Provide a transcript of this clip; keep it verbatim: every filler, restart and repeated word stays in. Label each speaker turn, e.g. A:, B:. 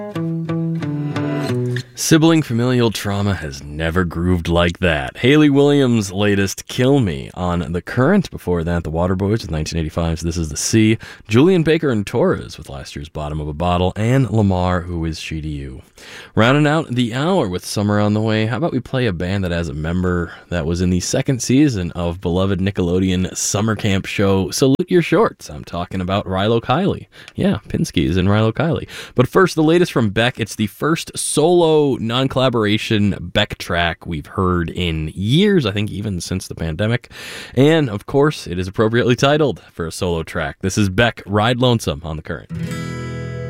A: Sibling familial trauma has never grooved like that. Hayley Williams' latest, Kill Me, on The Current. Before that, The Waterboys with nineteen eighty-five's This Is the Sea. Julian Baker and Torres with last year's Bottom of a Bottle. And Lamar, Who Is She to You? Rounding out the hour with Summer on the Way, how about we play a band that has a member that was in the second season of beloved Nickelodeon summer camp show Salute Your Shorts. I'm talking about Rilo Kiley. Yeah, Pinsky is in Rilo Kiley. But first, the latest from Beck. It's the first solo non-collaboration Beck track we've heard in years, I think even since the pandemic. And, of course, it is appropriately titled for a solo track. This is Beck, Ride Lonesome on The Current.